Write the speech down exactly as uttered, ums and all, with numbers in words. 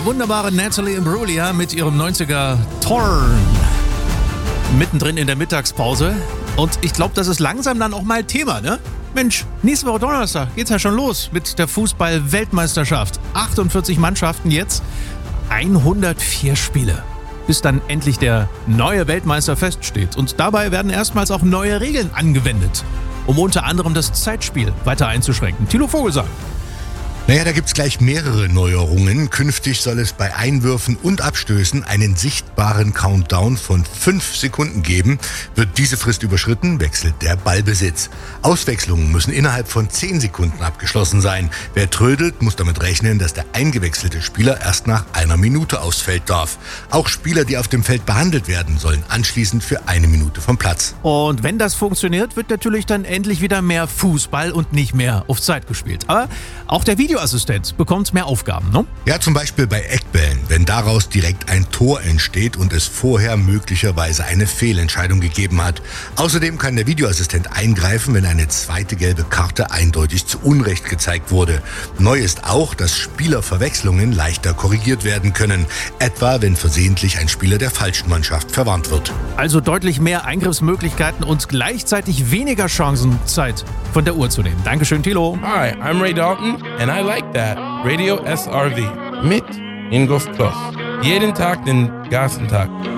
wunderbare Natalie Imbruglia mit ihrem neunziger Torn. Mittendrin in der Mittagspause. Und ich glaube, das ist langsam dann auch mal Thema, ne? Mensch, nächste Woche Donnerstag geht's ja schon los mit der Fußball-Weltmeisterschaft. achtundvierzig Mannschaften jetzt, hundertvier Spiele, bis dann endlich der neue Weltmeister feststeht. Und dabei werden erstmals auch neue Regeln angewendet, um unter anderem das Zeitspiel weiter einzuschränken. Thilo Vogelsang. Naja, da gibt's gleich mehrere Neuerungen. Künftig soll es bei Einwürfen und Abstößen einen sichtbaren Countdown von fünf Sekunden geben. Wird diese Frist überschritten, wechselt der Ballbesitz. Auswechslungen müssen innerhalb von zehn Sekunden abgeschlossen sein. Wer trödelt, muss damit rechnen, dass der eingewechselte Spieler erst nach einer Minute ausfällt darf. Auch Spieler, die auf dem Feld behandelt werden, sollen anschließend für eine Minute vom Platz. Und wenn das funktioniert, wird natürlich dann endlich wieder mehr Fußball und nicht mehr auf Zeit gespielt. Aber auch der Video Assistent bekommt mehr Aufgaben, ne? Ja, zum Beispiel bei Eckbällen, wenn daraus direkt ein Tor entsteht und es vorher möglicherweise eine Fehlentscheidung gegeben hat. Außerdem kann der Videoassistent eingreifen, wenn eine zweite gelbe Karte eindeutig zu Unrecht gezeigt wurde. Neu ist auch, dass Spielerverwechslungen leichter korrigiert werden können, etwa wenn versehentlich ein Spieler der falschen Mannschaft verwarnt wird. Also deutlich mehr Eingriffsmöglichkeiten und gleichzeitig weniger Chancen, Zeit von der Uhr zu nehmen. Dankeschön, Thilo. Hi, I'm Ray Dalton and I like that. Radio S R V mit Ingolf Kloss. Jeden Tag den ganzen Tag.